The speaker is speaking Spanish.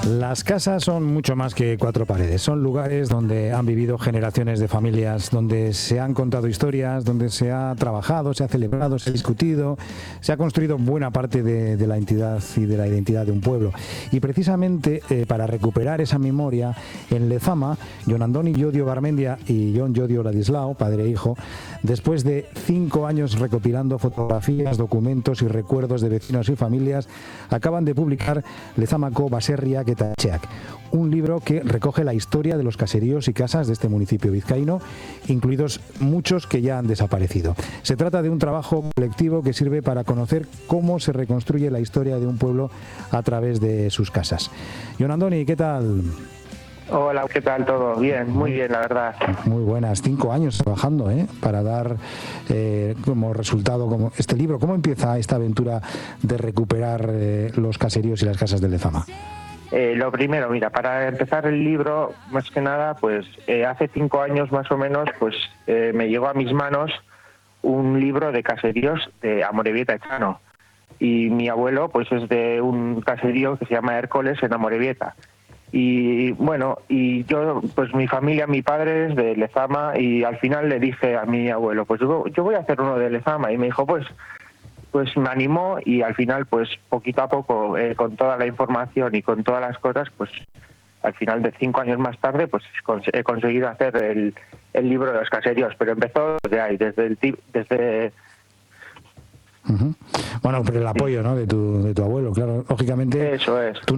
Las casas son mucho más que cuatro paredes, son lugares donde han vivido generaciones de familias, donde se han contado historias, donde se ha trabajado, se ha celebrado, se ha discutido, se ha construido buena parte de la entidad y de la identidad de un pueblo. Y precisamente para recuperar esa memoria, en Lezama, Jon Andoni Llodio Garmendia y Jon Llodio Ladislao, padre e hijo, después de 5 años recopilando fotografías, documentos y recuerdos de vecinos y familias, acaban de publicar Lezamako Baserriak eta Etxeak, un libro que recoge la historia de los caseríos y casas de este municipio vizcaíno, incluidos muchos que ya han desaparecido. Se trata de un trabajo colectivo que sirve para conocer cómo se reconstruye la historia de un pueblo a través de sus casas. Jon Andoni, ¿qué tal? Hola, ¿qué tal? ¿Todo? Bien, muy bien, la verdad. Muy buenas, 5 años trabajando para dar como resultado como este libro. ¿Cómo empieza esta aventura de recuperar los caseríos y las casas de Lezama? Lo primero, mira, para empezar el libro, más que nada, pues hace 5 años más o menos, pues me llegó a mis manos un libro de caseríos de Amorebieta Echano. Y mi abuelo, pues es de un caserío que se llama Hércoles en Amorebieta. Y bueno, y yo, pues mi familia, mi padre es de Lezama, y al final le dije a mi abuelo, pues yo voy a hacer uno de Lezama, y me dijo, pues me animó, y al final, pues poquito a poco, con toda la información y con todas las cosas, pues al final de 5 años más tarde, pues he conseguido hacer el libro de los caseríos, pero empezó desde ahí, desde Bueno, pero el apoyo, ¿no?, de tu abuelo, claro, lógicamente. Eso es. Tú